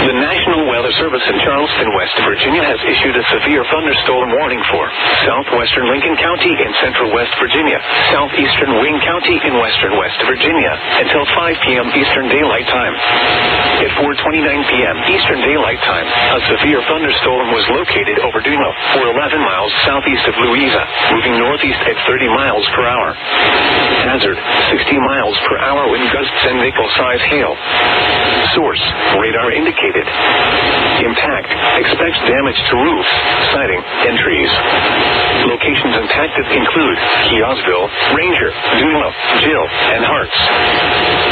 The National Weather Service in Charleston, West Virginia has issued a severe thunderstorm warning for southwestern Lincoln County in central West Virginia, southeastern Wayne County in western West Virginia until 5 p.m. Eastern Daylight Time. At 4:29 p.m. Eastern Daylight Time, a severe thunderstorm was located over Duno, 11 miles southeast of Louisa, moving northeast at 30 miles per hour. Hazard, 60 miles per hour with gusts and nickel-size hail. Source, radar indicated. Impact, expects damage to roofs, siding, and trees. Locations impacted include Kiosville, Ranger, Duno, Jill, and Harts.